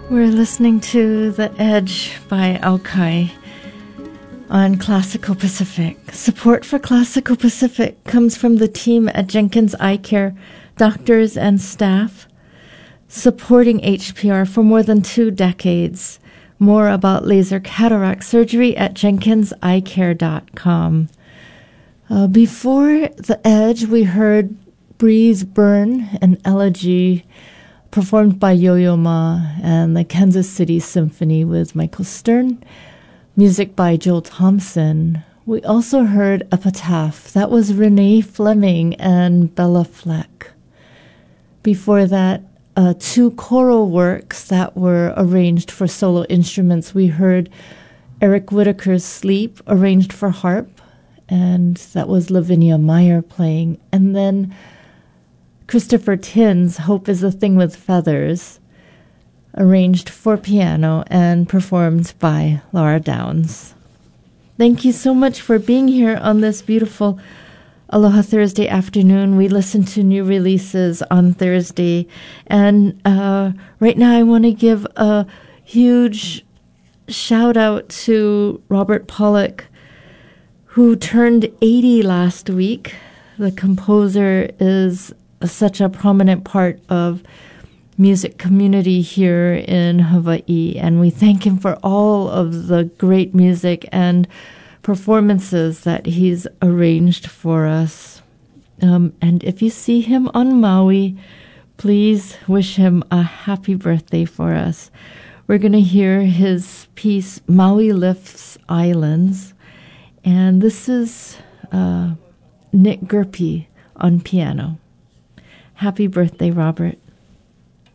We're listening to The Edge by Alkai on Classical Pacific. Support for Classical Pacific comes from the team at Jenkins Eye Care, doctors and staff, supporting HPR for more than 2 decades. More about laser cataract surgery at jenkinseyecare.com. Before The Edge, we heard Breeze Burn, an elegy performed by Yo-Yo Ma and the Kansas City Symphony with Michael Stern, music by Joel Thompson. We also heard Epitaph. That was Renee Fleming and Bella Fleck. Before that, 2 choral works that were arranged for solo instruments. We heard Eric Whittaker's Sleep, arranged for harp, and that was Lavinia Meyer playing. And then Christopher Tin's Hope is a Thing with Feathers, arranged for piano and performed by Laura Downs. Thank you so much for being here on this beautiful Aloha Thursday afternoon. We listen to new releases on Thursday. And right now I want to give a huge shout out to Robert Pollock, who turned 80 last week. The composer is such a prominent part of music community here in Hawaii, and we thank him for all of the great music and performances that he's arranged for us. And if you see him on Maui, please wish him a happy birthday for us. We're going to hear his piece, Maui Lifts Islands, and this is Nick Gerpe on piano. Happy birthday, Robert.